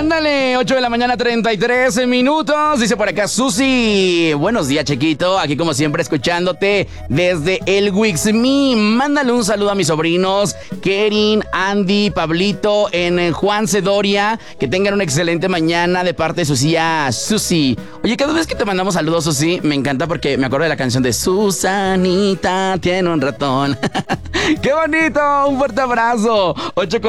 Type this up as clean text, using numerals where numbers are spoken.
Ándale, 8 de la mañana, 33 minutos. Dice por acá Susi. Buenos días, chiquito. Aquí como siempre escuchándote desde el Wixme. Mándale un saludo a mis sobrinos Kerin, Andy, Pablito, en Juan Cedoria. Que tengan una excelente mañana de parte de Susi. Oye, cada vez que te mandamos saludos, Susi, me encanta porque me acuerdo de la canción de Susanita tiene un ratón. ¡Qué bonito! Un fuerte abrazo. 8